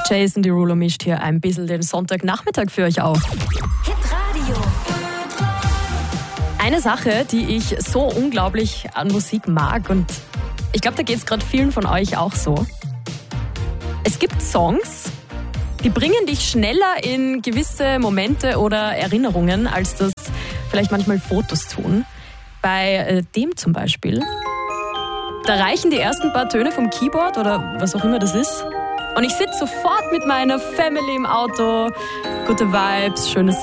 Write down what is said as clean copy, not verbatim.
Jason Derulo mischt hier ein bisschen den Sonntagnachmittag für euch auf. Hitradio. Eine Sache, die ich so unglaublich an Musik mag, und ich glaube, da geht es gerade vielen von euch auch so. Es gibt Songs, die bringen dich schneller in gewisse Momente oder Erinnerungen, als das vielleicht manchmal Fotos tun. Bei dem zum Beispiel. Da reichen die ersten paar Töne vom Keyboard oder was auch immer das ist. Und ich sitze sofort mit meiner Family im Auto. Gute Vibes, schönes